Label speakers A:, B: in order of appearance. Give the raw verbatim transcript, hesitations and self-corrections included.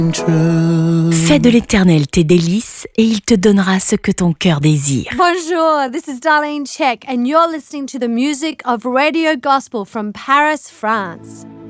A: Fais de l'Éternel tes délices et il te donnera ce que ton cœur désire.
B: Bonjour, this is Darlene Check and you're listening to the music of Radio Gospel from Paris, France.